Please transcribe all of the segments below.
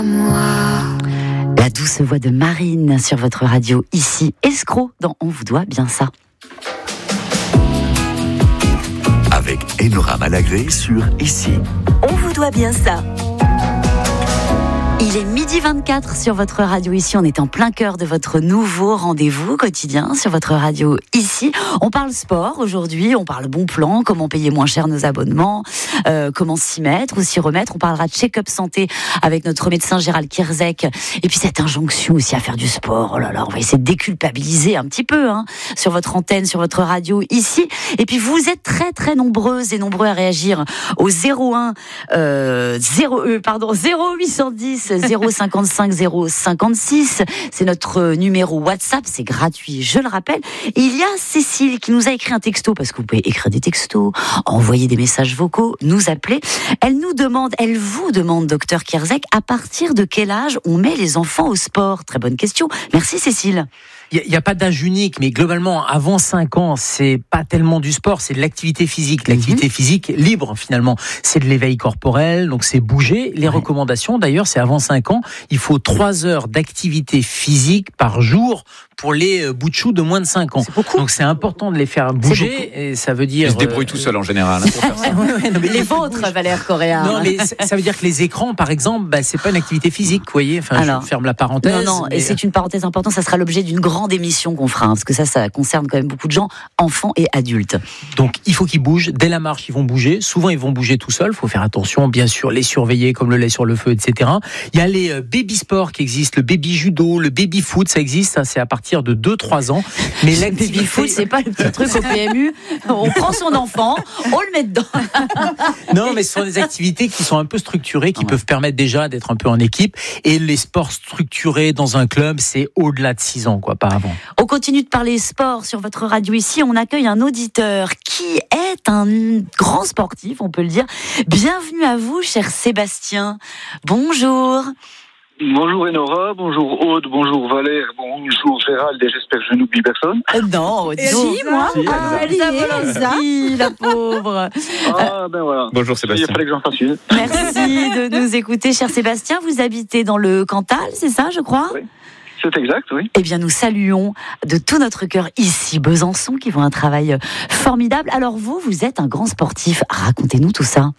La douce voix de Marine sur votre radio ici, Escroc dans On vous doit bien ça. Avec Enora Malagré sur Ici. On vous doit bien ça. Il est 12h24 sur votre radio ici. On est en plein cœur de votre nouveau rendez-vous quotidien sur votre radio ici. On parle sport aujourd'hui, on parle bon plan, comment payer moins cher nos abonnements, comment s'y mettre ou s'y remettre. On parlera de check-up santé avec notre médecin Gérald Kierzek. Et puis cette injonction aussi à faire du sport. Oh là là, on va essayer de déculpabiliser un petit peu sur votre antenne, sur votre radio ici. Et puis vous êtes très très nombreuses et nombreux à réagir au 0810 055 056. C'est notre numéro WhatsApp, c'est gratuit, je le rappelle. Et il y a Cécile qui nous a écrit un texto, parce que vous pouvez écrire des textos, envoyer des messages vocaux, nous appeler. Elle vous demande, docteur Kierzek, à partir de quel âge on met les enfants au sport ? Très bonne question. Merci Cécile. Il n'y a pas d'âge unique, mais globalement, avant 5 ans, c'est pas tellement du sport, c'est de l'activité physique. L'activité physique libre, finalement. C'est de l'éveil corporel, donc c'est bouger. Les recommandations, d'ailleurs, c'est avant 5 ans, il faut 3 heures d'activité physique par jour pour les bouts de chou de moins de 5 ans. Donc c'est important de les faire bouger, et ça veut dire... Ils se débrouillent tout seuls en général pour faire ça. Les vôtres, Valère Correa. Non, mais ça veut dire que les écrans, par exemple, c'est pas une activité physique, vous voyez. Enfin, je ferme la parenthèse. Non, et c'est une parenthèse importante, ça sera l'objet d'une grande émission qu'on fera, parce que ça concerne quand même beaucoup de gens, enfants et adultes. Donc il faut qu'ils bougent. Dès la marche, ils vont bouger. Souvent, ils vont bouger tout seuls. Il faut faire attention, bien sûr, les surveiller comme le lait sur le feu, etc. Il y a les baby sports qui existent, le baby judo, le baby foot, ça existe. Ça, c'est à partir de 2-3 ans. Mais le baby foot, c'est pas le petit truc au PMU. On prend son enfant, on le met dedans. Non, mais ce sont des activités qui sont un peu structurées, qui peuvent permettre déjà d'être un peu en équipe. Et les sports structurés dans un club, c'est au-delà de 6 ans, pas avant. On continue de parler sport sur votre radio ici. On accueille un auditeur qui est un grand sportif, on peut le dire. Bienvenue à vous, cher Sébastien. Bonjour. Bonjour Enora, bonjour Aude, bonjour Valère, bonjour Gérald, et j'espère que je n'oublie personne. Non, moi Elsa, la pauvre. Ah ben voilà. Bonjour Sébastien. Il fallait que j'en fasse une. Merci de nous écouter, cher Sébastien. Vous habitez dans le Cantal, c'est ça, je crois ? Oui. C'est exact, oui. Eh bien, nous saluons de tout notre cœur ici Besançon, qui font un travail formidable. Alors vous êtes un grand sportif. Racontez-nous tout ça.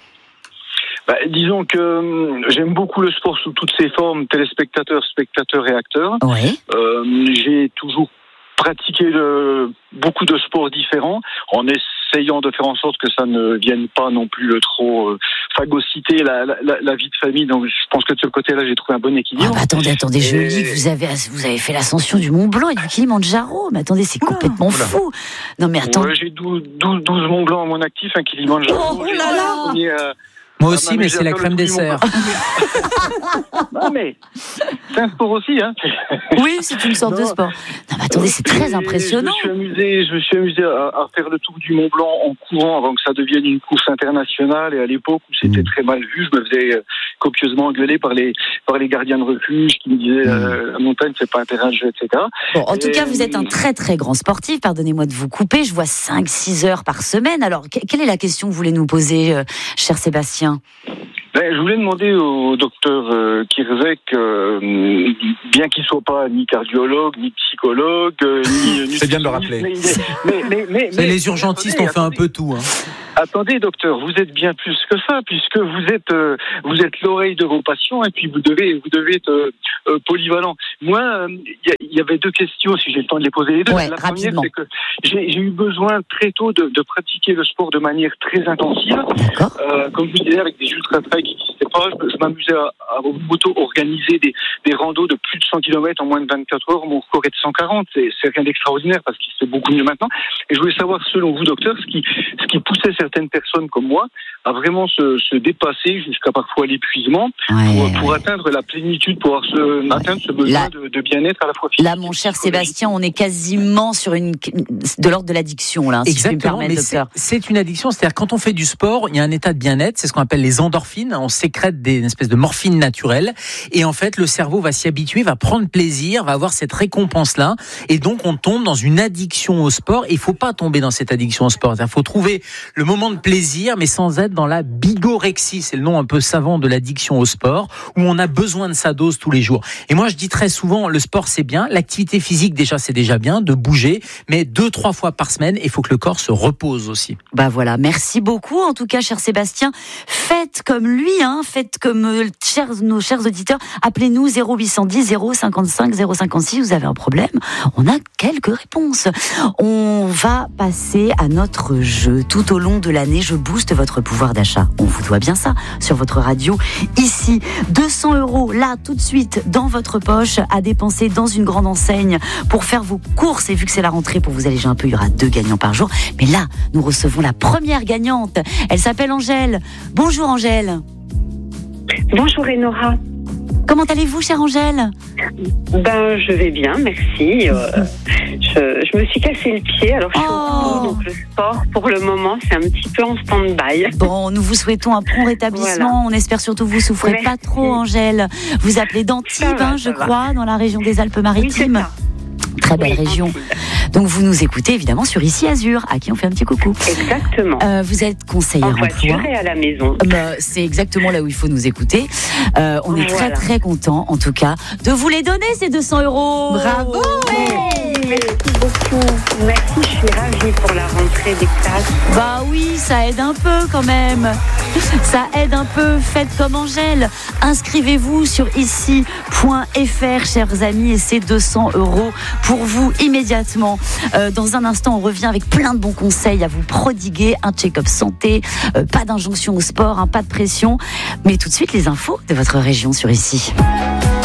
Disons que j'aime beaucoup le sport sous toutes ses formes, téléspectateurs, spectateurs et acteurs. Oui. J'ai toujours pratiqué beaucoup de sports différents, en essayant de faire en sorte que ça ne vienne pas non plus trop phagocyter la vie de famille. Donc je pense que de ce côté-là, j'ai trouvé un bon équilibre. Attendez, je lis que vous avez fait l'ascension du Mont Blanc et du Kilimandjaro. Mais attendez, c'est complètement fou. Non mais attends. Ouais, j'ai 12 Mont Blanc à mon actif, un Kilimandjaro. Oh là là. Moi aussi, mais c'est la crème dessert. Non, mais c'est un sport aussi, hein. Oui, c'est une sorte de sport. Non, mais attendez, c'est très impressionnant. Je me suis amusé à faire le tour du Mont Blanc en courant avant que ça devienne une course internationale. Et à l'époque où c'était très mal vu, je me faisais copieusement engueuler par les gardiens de refuge qui me disaient la montagne, c'est pas un terrain de jeu, etc. Bon, en tout cas, vous êtes un très très grand sportif. Pardonnez-moi de vous couper. Je vois 5-6 heures par semaine. Alors, quelle est la question que vous voulez nous poser, cher Sébastien ? Je voulais demander au docteur Kierzek, bien qu'il soit pas ni cardiologue, ni psychologue, ni c'est bien de le rappeler. Mais les urgentistes ont fait un peu tout. Attendez, docteur, vous êtes bien plus que ça, puisque vous êtes l'oreille de vos patients, et puis vous devez être polyvalent. Moi, il y avait 2 questions, si j'ai le temps de les poser les 2. Ouais, la rapidement. première, c'est que j'ai eu besoin très tôt de pratiquer le sport de manière très intensive. Comme je vous disais, avec des ultra-trails qui n'existaient pas, je m'amusais à auto-organiser des randos de plus de 100 km en moins de 24 heures. Mon record est de 140. C'est rien d'extraordinaire, parce qu'il se fait beaucoup mieux maintenant. Et je voulais savoir, selon vous, docteur, ce qui poussait certaines personnes comme moi à vraiment se dépasser jusqu'à parfois l'épuisement pour atteindre la plénitude, pour atteindre ce besoin de bien-être à la fois physique. Là, mon cher Sébastien, on est quasiment sur de l'ordre de l'addiction, là. Exactement, si je puis me permettre, mais c'est une addiction. C'est-à-dire, quand on fait du sport, il y a un état de bien-être. C'est ce qu'on appelle les endorphines. On sécrète une espèce de morphine naturelle. Et en fait, le cerveau va s'y habituer, va prendre plaisir, va avoir cette récompense-là. Et donc, on tombe dans une addiction au sport. Et il faut pas tomber dans cette addiction au sport. Il faut trouver le moment de plaisir, mais sans être dans la bigorexie. C'est le nom un peu savant de l'addiction au sport, où on a besoin de sa dose tous les jours. Et moi, je dis très souvent, le sport, c'est bien. L'activité physique, déjà, c'est déjà bien de bouger. Mais 2-3 fois par semaine, il faut que le corps se repose aussi. Bah voilà, merci beaucoup. En tout cas, cher Sébastien, faites comme lui, faites comme nos chers auditeurs. Appelez-nous 0810 055 056. Vous avez un problème, on a quelques réponses. On va passer à notre jeu. Tout au long de l'année, je booste votre pouvoir d'achat. On vous doit bien ça sur votre radio. Ici, 200 € là, tout de suite, dans votre poche, à dépenser dans une grande enseigne pour faire vos courses. Et vu que c'est la rentrée, pour vous alléger un peu, il y aura 2 gagnants par jour. Mais là, nous recevons la première gagnante. Elle s'appelle Angèle. Bonjour Angèle. Bonjour Enora. Comment allez-vous, chère Angèle ? Je vais bien, merci. Je me suis cassé le pied, alors je suis au bout, donc le sport, pour le moment, c'est un petit peu en stand-by. Bon, nous vous souhaitons un prompt rétablissement. Voilà. On espère surtout que vous ne souffrez pas trop, Angèle. Vous appelez d'Antibes, je crois, dans la région des Alpes-Maritimes. Oui, très belle région. Donc vous nous écoutez évidemment sur Ici Azur, à qui on fait un petit coucou. Exactement. Vous êtes conseillère en voiture emploi. Et à la maison. C'est exactement là où il faut nous écouter. On est très très content en tout cas de vous les donner ces 200 €. Bravo. Merci beaucoup. Merci, je suis ravie pour la rentrée des classes. Bah oui, ça aide un peu quand même. Ça aide un peu. Faites comme Angèle. Inscrivez-vous sur ici.fr, chers amis, et c'est 200 € pour vous immédiatement. Dans un instant, on revient avec plein de bons conseils à vous prodiguer. Un check-up santé, pas d'injonction au sport, pas de pression. Mais tout de suite, les infos de votre région sur Ici.